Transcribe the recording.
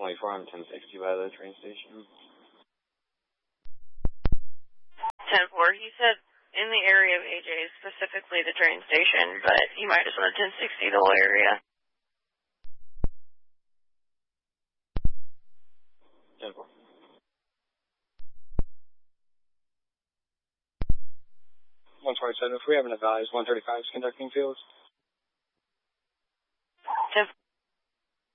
124 on 1060 by the train station. 10-4, he said in the area of AJ, specifically the train station, but he might have said 1060 the whole area. 10-4. 147, if we have an advised, 135 is conducting fields.